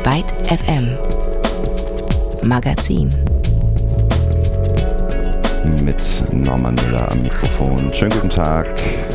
Byte FM Magazin mit Norman Müller am Mikrofon. Schönen guten Tag.